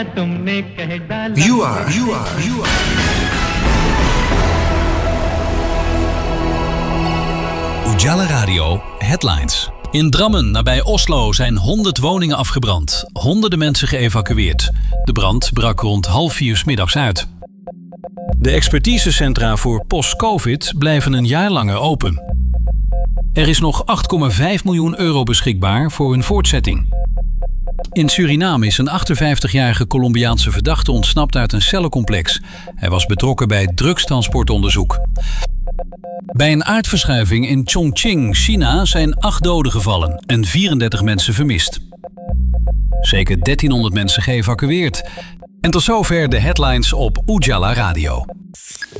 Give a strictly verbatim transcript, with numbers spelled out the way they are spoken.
तुमने कह डाला. You are, you are, you are. Ujala Radio Headlines. In Drammen, nabij Oslo, zijn honderd woningen afgebrand. Honderden mensen geëvacueerd. De brand brak rond half vier 's middags uit. De expertisecentra voor post-covid blijven een jaar langer open. Er is nog acht komma vijf miljoen euro beschikbaar voor hun voortzetting. In Suriname is een achtenvijftigjarige Colombiaanse verdachte ontsnapt uit een cellencomplex. Hij was betrokken bij drugstransportonderzoek. Bij een aardverschuiving in Chongqing, China, zijn acht doden gevallen en vierendertig mensen vermist. Zeker dertienhonderd mensen geëvacueerd. En tot zover de headlines op Ujala Radio.